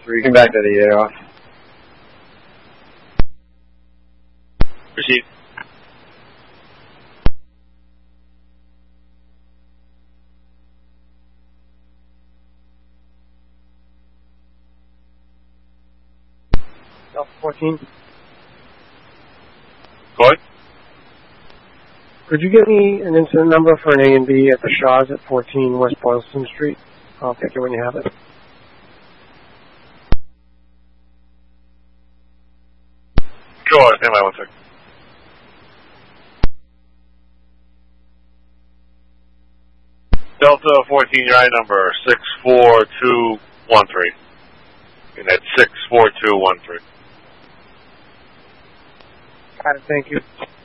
Come back to the air off. Proceed. Delta 14. Go ahead. Could you give me an incident number for an A and B at the Shaw's at 14 West Boylston Street? I'll take it when you have it. Sure, stand by 1 second. Delta 14, your I number 64213. And that's 64213. Got it, thank you.